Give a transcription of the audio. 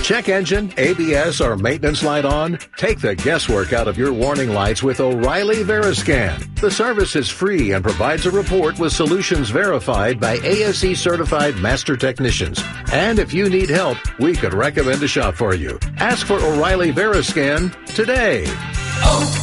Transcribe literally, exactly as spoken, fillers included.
Check engine, A B S, or maintenance light on? Take the guesswork out of your warning lights with O'Reilly Veriscan. The service is free and provides a report with solutions verified by A S E certified master technicians. And if you need help, we could recommend a shop for you. Ask for O'Reilly Veriscan today. Oh.